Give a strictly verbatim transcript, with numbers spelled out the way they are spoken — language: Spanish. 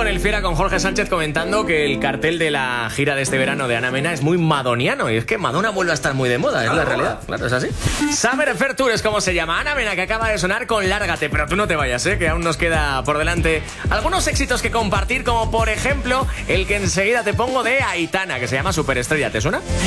con el Fiera, con Jorge Sánchez, comentando que el cartel de la gira de este verano de Ana Mena es muy madoniano. Y es que Madonna vuelve a estar muy de moda, es ah, la realidad. Claro, es así. Summer Fair Tour es como se llama. Ana Mena, que acaba de sonar con Lárgate. Pero tú no te vayas, ¿eh? Que aún nos queda por delante algunos éxitos que compartir, como por ejemplo el que enseguida te pongo de Aitana, que se llama Superestrella. ¿Te suena?